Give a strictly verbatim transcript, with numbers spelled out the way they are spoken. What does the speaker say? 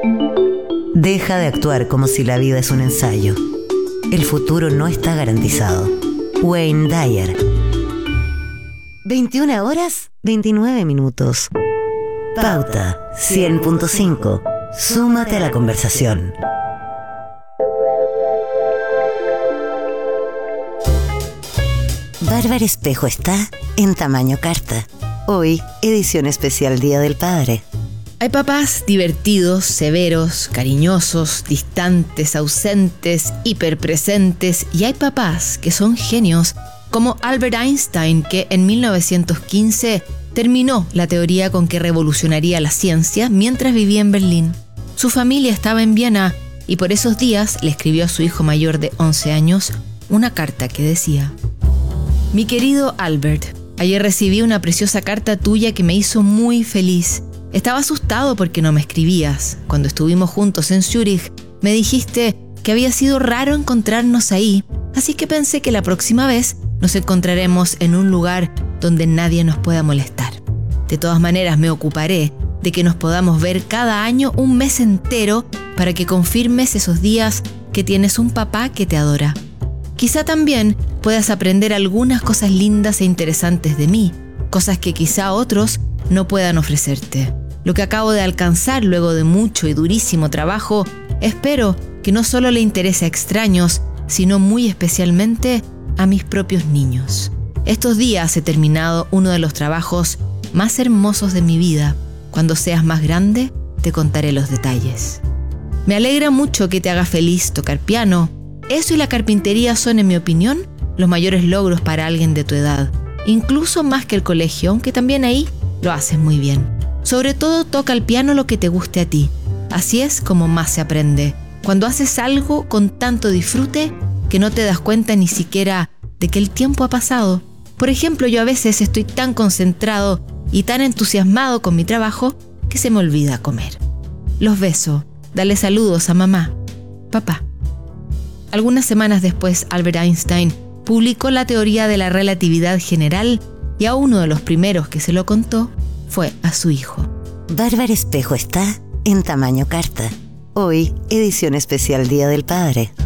Deja de actuar como si la vida es un ensayo. El futuro no está garantizado. Wayne Dyer. veintiuna horas, veintinueve minutos. Pauta cien punto cinco. Súmate a la conversación. Bárbara Espejo está en tamaño carta. Hoy, edición especial Día del Padre. Hay papás divertidos, severos, cariñosos, distantes, ausentes, hiperpresentes, y hay papás que son genios, como Albert Einstein, que en mil novecientos quince terminó la teoría con que revolucionaría la ciencia mientras vivía en Berlín. Su familia estaba en Viena y por esos días le escribió a su hijo mayor de once años una carta que decía: Mi querido Albert, ayer recibí una preciosa carta tuya que me hizo muy feliz. Estaba asustado porque no me escribías. Cuando estuvimos juntos en Zúrich, me dijiste que había sido raro encontrarnos ahí, así que pensé que la próxima vez nos encontraremos en un lugar donde nadie nos pueda molestar. De todas maneras, me ocuparé de que nos podamos ver cada año un mes entero para que confirmes esos días que tienes un papá que te adora. Quizá también puedas aprender algunas cosas lindas e interesantes de mí, cosas que quizá otros no puedan ofrecerte. Lo que acabo de alcanzar luego de mucho y durísimo trabajo, espero que no solo le interese a extraños, sino muy especialmente a mis propios niños. Estos días he terminado uno de los trabajos más hermosos de mi vida. Cuando seas más grande, te contaré los detalles. Me alegra mucho que te haga feliz tocar piano. Eso y la carpintería son, en mi opinión, los mayores logros para alguien de tu edad. Incluso más que el colegio, aunque también ahí lo haces muy bien. Sobre todo, toca el piano lo que te guste a ti. Así es como más se aprende. Cuando haces algo con tanto disfrute que no te das cuenta ni siquiera de que el tiempo ha pasado. Por ejemplo, yo a veces estoy tan concentrado y tan entusiasmado con mi trabajo que se me olvida comer. Los beso. Dale saludos a mamá, papá. Algunas semanas después, Albert Einstein publicó la teoría de la relatividad general y a uno de los primeros que se lo contó fue a su hijo. Bárbara Espejo está en tamaño carta. Hoy, edición especial Día del Padre.